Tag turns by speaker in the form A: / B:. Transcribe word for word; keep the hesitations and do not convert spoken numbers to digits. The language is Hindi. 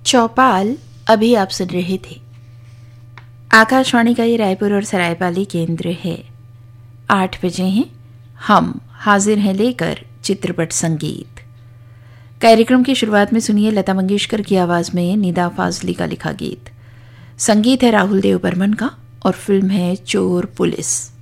A: चौपाल अभी आप सुन रहे थे। आकाशवाणी का ये रायपुर और सरायपाली केंद्र है। आठ बजे हैं, हम हाजिर हैं लेकर चित्रपट संगीत। कार्यक्रम की शुरुआत में सुनिए लता मंगेशकर की आवाज में निदा फाजली का लिखा गीत। संगीत है राहुल देव बर्मन का और फिल्म है चोर पुलिस।